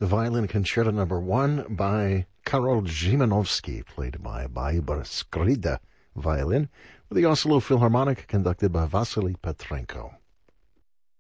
The Violin Concerto No. 1 by Karol Szymanowski, played by Barbara Skrzyda violin, with the Oslo Philharmonic conducted by Vasily Petrenko.